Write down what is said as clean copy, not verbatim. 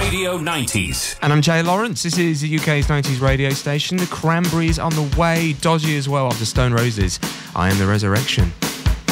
Radio 90s. And I'm Jay Lawrence. This is the UK's 90s radio station. The Cranberries on the way, dodgy as well after Stone Roses. I Am the Resurrection.